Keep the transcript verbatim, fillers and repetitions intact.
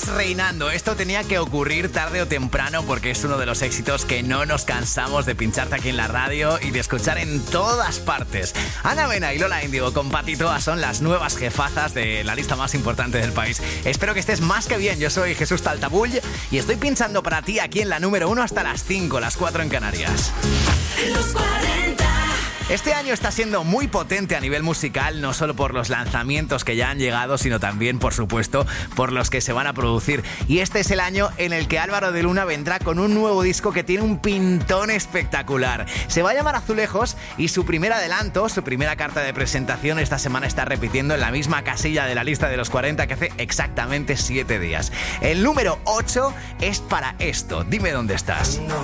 Estás reinando. Esto tenía que ocurrir tarde o temprano porque es uno de los éxitos que no nos cansamos de pincharte aquí en la radio y de escuchar en todas partes. Ana Mena y Lola Índigo con Pati Toa son las nuevas jefazas de la lista más importante del país. Espero que estés más que bien. Yo soy Jesús Taltabull y estoy pinchando para ti aquí en la número uno hasta las cinco, las cuatro en Canarias. Los cuarenta. Este año está siendo muy potente a nivel musical, no solo por los lanzamientos que ya han llegado, sino también, por supuesto, por los que se van a producir. Y este es el año en el que Álvaro de Luna vendrá con un nuevo disco que tiene un pintón espectacular. Se va a llamar Azulejos y su primer adelanto, su primera carta de presentación, esta semana está repitiendo en la misma casilla de la lista de los cuarenta que hace exactamente siete días. El número ocho es para esto. Dime dónde estás.